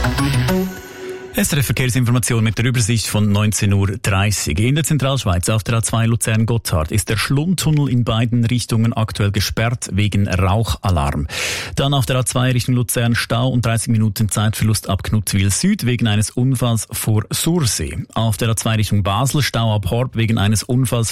SRF Verkehrsinformation mit der Übersicht von 19:30 Uhr. In der Zentralschweiz auf der A2 Luzern-Gotthard ist der Schlundtunnel in beiden Richtungen aktuell gesperrt wegen Rauchalarm. Dann auf der A2 Richtung Luzern Stau und 30 Minuten Zeitverlust ab Knutzwil Süd wegen eines Unfalls vor Sursee. Auf der A2 Richtung Basel Stau ab Horb wegen eines Unfalls